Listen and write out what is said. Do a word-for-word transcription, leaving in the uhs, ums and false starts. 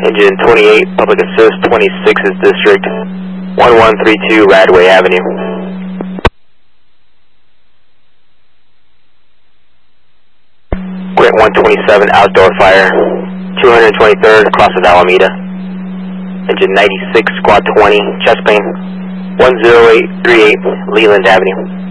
Engine twenty-eight, Public Assist, twenty-six is District, one one three two Radway Avenue. Grant one twenty-seven, Outdoor Fire, two hundred twenty-third, crosses Alameda. Engine ninety-six, Squad twenty, chest pain, one zero eight three eight, Leland Avenue.